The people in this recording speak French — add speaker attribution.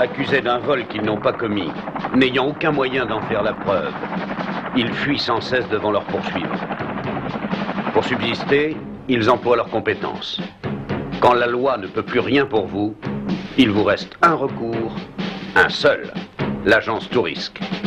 Speaker 1: accusés d'un vol qu'ils n'ont pas commis, n'ayant aucun moyen d'en faire la preuve, ils fuient sans cesse devant leurs poursuivants. Pour subsister, ils emploient leurs compétences. Quand la loi ne peut plus rien pour vous, il vous reste un recours, un seul, l'agence Tourrisque.